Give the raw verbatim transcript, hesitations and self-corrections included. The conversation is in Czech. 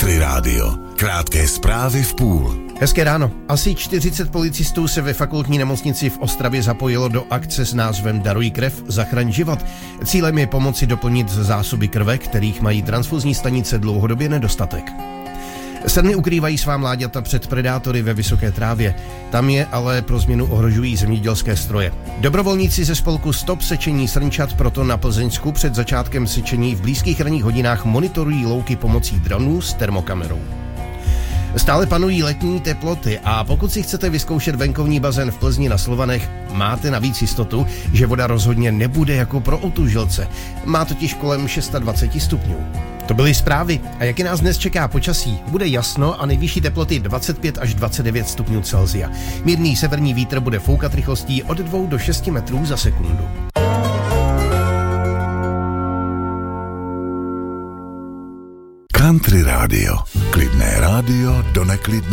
Country Rádio. Krátké zprávy v půl. Hezké ráno. Asi čtyřicet policistů se ve fakultní nemocnici v Ostravě zapojilo do akce s názvem Daruj krev, zachraň život. Cílem je pomoci doplnit zásoby krve, kterých mají transfuzní stanice dlouhodobě nedostatek. Srny ukrývají svá mláďata před predátory ve vysoké trávě. Tam je ale pro změnu ohrožují zemědělské stroje. Dobrovolníci ze spolku Stop sečení srnčat proto na Plzeňsku před začátkem sečení v blízkých ranních hodinách monitorují louky pomocí dronů s termokamerou. Stále panují letní teploty a pokud si chcete vyzkoušet venkovní bazén v Plzni na Slovanech, máte navíc jistotu, že voda rozhodně nebude jako pro otužilce. Má totiž kolem dvacet šest stupňů. To byly zprávy. A jaký nás dnes čeká počasí? Bude jasno a nejvyšší teploty dvacet pět až dvacet devět stupňů Celsia. Mírný severní vítr bude foukat rychlostí od dvou do šesti metrů za sekundu. Country Rádio. Klidné rádio do neklidné